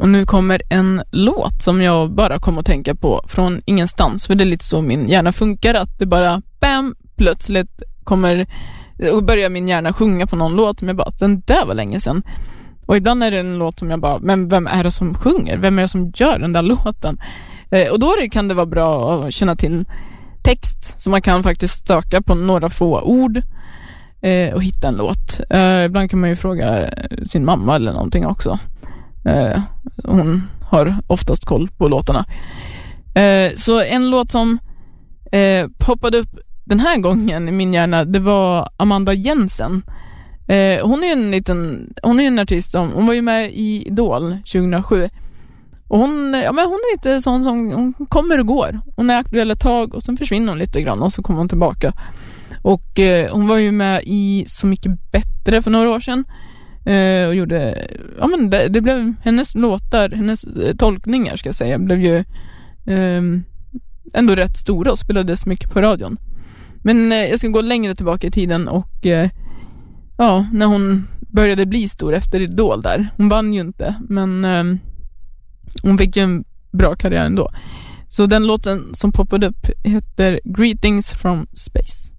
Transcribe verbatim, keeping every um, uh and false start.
Och nu kommer en låt som jag bara kommer att tänka på från ingenstans. För det är lite så min hjärna funkar, att det bara bam, plötsligt kommer och börjar min hjärna sjunga på någon låt som jag bara, den där var länge sedan. Och ibland är det en låt som jag bara, men vem är det som sjunger? Vem är det som gör den där låten? Eh, och då kan det vara bra att känna till text, så man kan faktiskt söka på några få ord eh, och hitta en låt. Eh, ibland kan man ju fråga sin mamma eller någonting också. Eh, hon har oftast koll på låtarna. Eh, så en låt som eh, poppade upp den här gången i min hjärna, det var Amanda Jensen. Eh, hon är en liten, hon är en artist som, hon var ju med i Idol tjugohundrasju. Och hon, ja, men hon är lite sån som, hon kommer och går. Hon är aktuell ett tag och sen försvinner hon lite grann och så kommer hon tillbaka. Och eh, hon var ju med i Så mycket bättre för några år sedan. Eh, och gjorde, ja men det, det blev hennes låtar, hennes eh, tolkningar ska jag säga, blev ju eh, ändå rätt stora och spelades mycket på radion. Men eh, jag ska gå längre tillbaka i tiden och eh, ja, när hon började bli stor efter Idol där. Hon vann ju inte, men eh, hon fick ju en bra karriär ändå. Så den låten som poppade upp heter Greetings from Space.